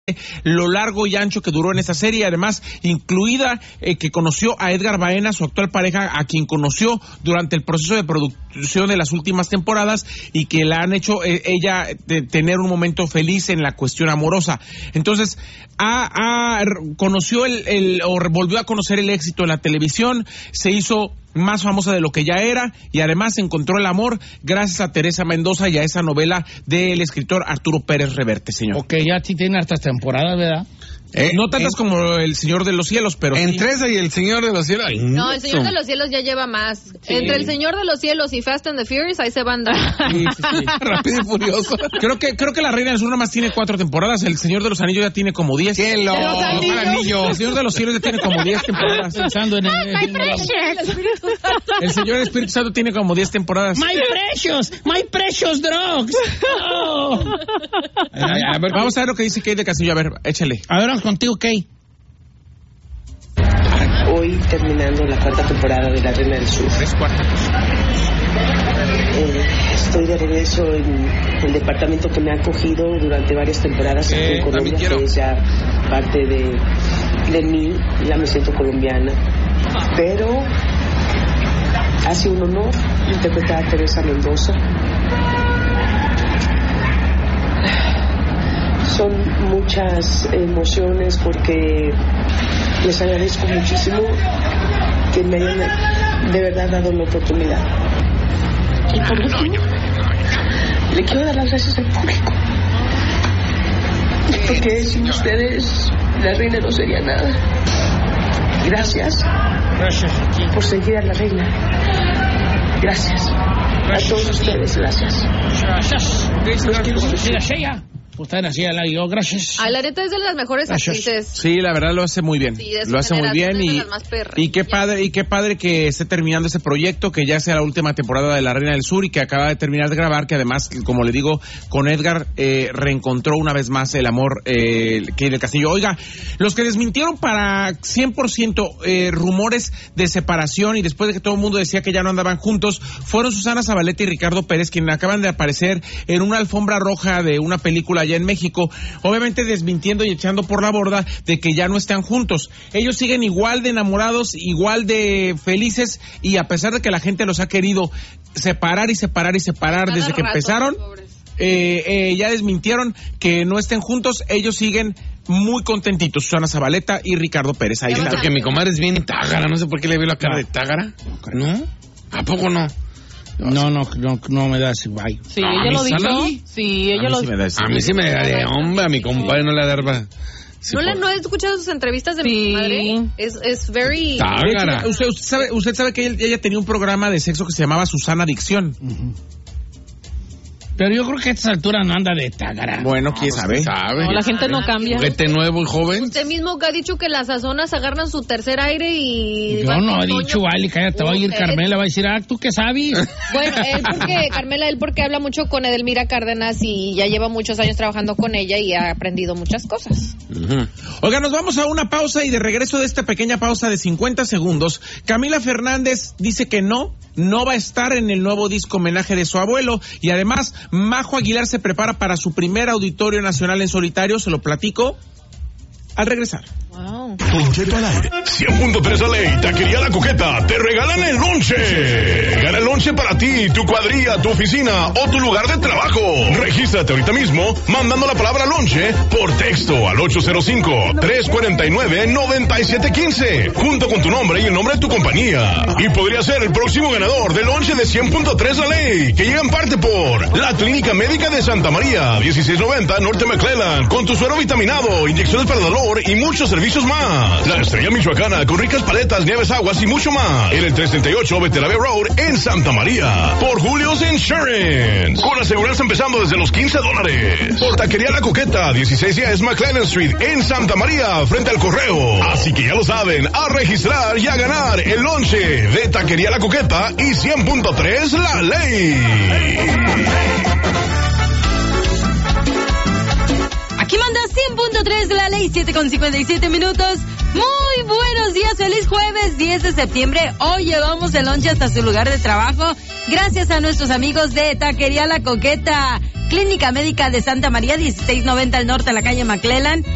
lo largo y ancho que duró en esa serie, además incluida que conoció a Edgar Baena, su actual pareja, a quien conoció durante el proceso de producción de las últimas temporadas y que la han hecho ella tener un momento feliz en la cuestión amorosa. Entonces, conoció o volvió a conocer el éxito en la televisión, se hizo más famosa de lo que ya era y además encontró el amor gracias a Teresa Mendoza y a esa novela del escritor Arturo Pérez Reverte, señor. Ok, ya sí tiene hartas temporadas, ¿verdad? No tantas como El Señor de los Cielos, pero entre esa y El Señor de los Cielos. Ay, no, El Señor de los Cielos ya lleva más. Sí. Entre El Señor de los Cielos y Fast and the Furious, ahí se van a dar. Sí. Rápido y Furioso. Creo que La Reina del Sur nomás tiene 4 temporadas. El Señor de los Anillos ya tiene como 10. El Señor de los Cielos ya tiene como 10 temporadas. Pensando en El Señor del Espíritu Santo tiene como 10 temporadas. My precious drugs. Oh. A ver, vamos a ver lo que dice Kay de Castillo. A ver, échale. A ver, contigo, Kay. Hoy terminando la 4ª temporada de La Reina del Sur. 3/4. Estoy de regreso en el departamento que me ha acogido durante varias temporadas aquí en Colombia, que es ya parte de mí, ya me siento colombiana. Pero ha sido un honor interpretar a Teresa Mendoza. Son muchas emociones porque les agradezco muchísimo que me hayan de verdad dado la oportunidad. Y por último, le quiero dar las gracias al público, porque sin ustedes La Reina no sería nada. Gracias por seguir a La Reina. Gracias a todos ustedes, gracias. Los quiero mucho. Gracias. La neta es de las mejores actrices. Sí, la verdad lo hace muy bien. Sí, lo hace muy bien y qué padre que esté terminando ese proyecto, que ya sea la última temporada de La Reina del Sur y que acaba de terminar de grabar, que además, como le digo, con Edgar reencontró una vez más el amor que del Castillo. Oiga, los que desmintieron para 100% rumores de separación y después de que todo el mundo decía que ya no andaban juntos, fueron Susana Zabaleta y Ricardo Pérez, quienes acaban de aparecer en una alfombra roja de una película allá en México, obviamente desmintiendo y echando por la borda de que ya no están juntos. Ellos siguen igual de enamorados, igual de felices, y a pesar de que la gente los ha querido separar desde que empezaron, ya desmintieron que no estén juntos. Ellos siguen muy contentitos, Susana Zabaleta y Ricardo Pérez. Ahí está. Que mi comadre es bien tágara, no sé por qué le veo la cara de tágara. ¿No? ¿A poco no? No me da ese bye. Sí, ella lo dijo. Sí, ella lo dijo. A mí sí me da de hombre, a mi compadre no le da darba. Sí, no he escuchado sus entrevistas de mi madre. Es very... Tágara. Usted sabe que ella tenía un programa de sexo que se llamaba Susana Adicción. Uh-huh. Pero yo creo que a estas alturas no anda de tágara. Bueno, quién sabe. No, la gente no cambia. Juguete nuevo y joven. Usted mismo que ha dicho que las sazonas agarran su tercer aire y... Yo no he dicho, vale, cállate, va a ir Carmela, va a decir, ¿tú qué sabes? Bueno, Carmela, porque habla mucho con Edelmira Cárdenas y ya lleva muchos años trabajando con ella y ha aprendido muchas cosas. Uh-huh. Oiga, nos vamos a una pausa y de regreso de esta pequeña pausa de 50 segundos, Camila Fernández dice que no va a estar en el nuevo disco homenaje de su abuelo, y además Majo Aguilar se prepara para su primer auditorio nacional en solitario. Se lo platico al regresar. Wow. Don Cheto al aire. 100.3 La Ley, Taquería La Coqueta, te regalan el lonche. Gana el lonche para ti, tu cuadrilla, tu oficina o tu lugar de trabajo. Regístrate ahorita mismo mandando la palabra lonche por texto al 805-349-9715, junto con tu nombre y el nombre de tu compañía. Y podría ser el próximo ganador del lonche de 100.3 La Ley, que llega en parte por la Clínica Médica de Santa María, 1690 Norte McClellan, con tu suero vitaminado, inyecciones para el dolor y muchos servicios más. La Estrella Michoacana con ricas paletas, nieves, aguas y mucho más. En el 338 Betelave Road en Santa María. Por Julio's Insurance. Con aseguranza empezando desde los $15. Por Taquería La Coqueta, 1610 McLennan Street en Santa María, frente al correo. Así que ya lo saben, a registrar y a ganar el lonche de Taquería La Coqueta y 100.3 La Ley. Aquí manda 100.3 de La Ley, 7:57 minutos. Muy buenos días, feliz jueves 10 de septiembre. Hoy llevamos el lonche hasta su lugar de trabajo gracias a nuestros amigos de Taquería La Coqueta. Clínica Médica de Santa María, 1690 al norte, a la calle McClellan.